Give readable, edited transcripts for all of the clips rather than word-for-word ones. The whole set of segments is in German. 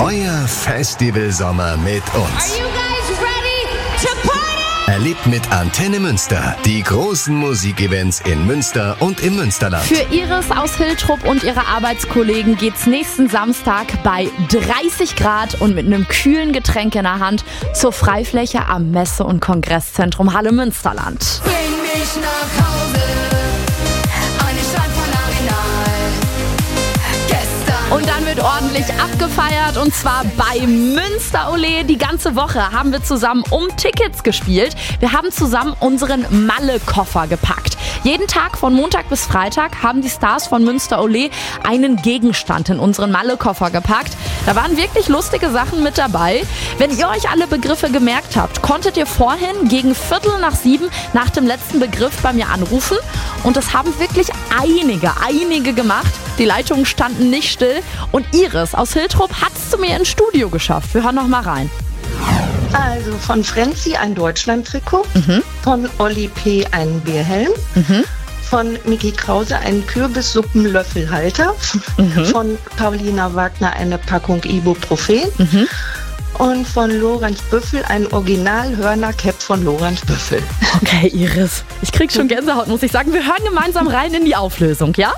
Euer Festivalsommer mit uns. Are you guys ready to party? Erlebt mit Antenne Münster die großen Musikevents in Münster und im Münsterland. Für Iris aus Hiltrup und ihre Arbeitskollegen geht's nächsten Samstag bei 30 Grad und mit einem kühlen Getränk in der Hand zur Freifläche am Messe- und Kongresszentrum Halle Münsterland. Bring mich nach Hause, eine Stadt von Arenal. Gestern. Und dann wird ordentlich abgefeiert und zwar bei Münster Ole. Die ganze Woche haben wir zusammen um Tickets gespielt. Wir haben zusammen unseren Malle-Koffer gepackt. Jeden Tag von Montag bis Freitag haben die Stars von Münster Ole einen Gegenstand in unseren Malle-Koffer gepackt. Da waren wirklich lustige Sachen mit dabei. Wenn ihr euch alle Begriffe gemerkt habt, konntet ihr vorhin gegen 6:15 nach dem letzten Begriff bei mir anrufen. Und das haben wirklich einige gemacht. Die Leitungen standen nicht still. Und Iris aus Hiltrup hat es zu mir ins Studio geschafft. Wir hören noch mal rein. Also von Frenzy ein Deutschland-Trikot, von Olli P. ein Bierhelm, von Miki Krause einen Kürbissuppenlöffelhalter, von Paulina Wagner eine Packung Ibuprofen und von Lorenz Büffel ein Original-Hörner-Cap von Lorenz Büffel. Okay, Iris. Ich krieg schon Gänsehaut, muss ich sagen. Wir hören gemeinsam rein in die Auflösung, ja?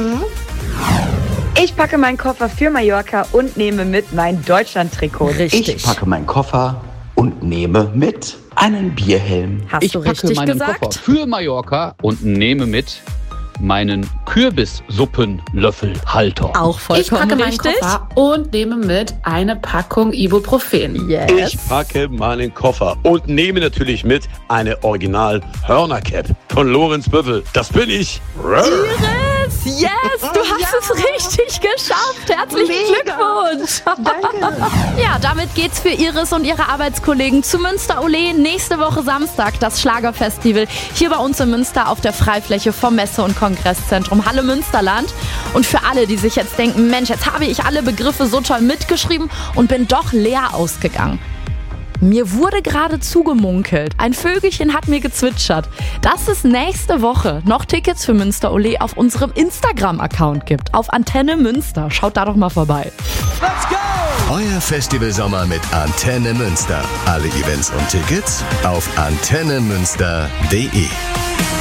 Ich packe meinen Koffer für Mallorca und nehme mit mein Deutschland-Trikot. Richtig. Ich packe meinen Koffer und nehme mit einen Bierhelm. Hast Ich du packe richtig meinen gesagt? Koffer für Mallorca und nehme mit meinen Kürbissuppenlöffelhalter. Auch Ich vollkommen packe meinen richtig. Koffer und nehme mit eine Packung Ibuprofen. Yes. Ich packe meinen Koffer und nehme natürlich mit eine Original-Hörner-Cap von Lorenz Büffel. Das bin ich. Iris, yes, du hast es richtig geschafft. Herzlichen Glückwunsch. Danke. Ja, damit geht's für Iris und ihre Arbeitskollegen zu Münster Ole. Nächste Woche Samstag das Schlagerfestival hier bei uns in Münster auf der Freifläche vom Messe- und Kongresszentrum Halle Münsterland. Und für alle, die sich jetzt denken, Mensch, jetzt habe ich alle Begriffe so toll mitgeschrieben und bin doch leer ausgegangen. Mir wurde gerade zugemunkelt. Ein Vögelchen hat mir gezwitschert, dass es nächste Woche noch Tickets für Münster Ole auf unserem Instagram-Account gibt. Auf Antenne Münster. Schaut da doch mal vorbei. Euer Festivalsommer mit Antenne Münster. Alle Events und Tickets auf antennemünster.de.